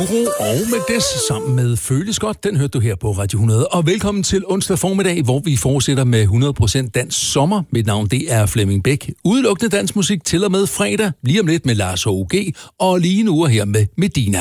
Uro og Medes sammen med Føles Godt. Den hørte du her på Radio 100. Og velkommen til onsdag formiddag, hvor vi fortsætter med 100% dansk sommer. Mit navn det er Flemming Bæk. Udelukkende dansk musik til og med fredag. Lige om lidt med Lars H.U.G. Og lige nu her med Medina.